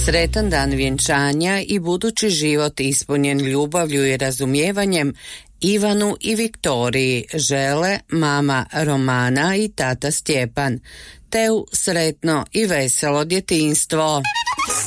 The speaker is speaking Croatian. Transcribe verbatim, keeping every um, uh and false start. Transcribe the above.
Sretan dan vjenčanja i budući život ispunjen ljubavlju i razumijevanjem Ivanu i Viktoriji žele mama Romana i tata Stjepan. Te u sretno i veselo djetinjstvo.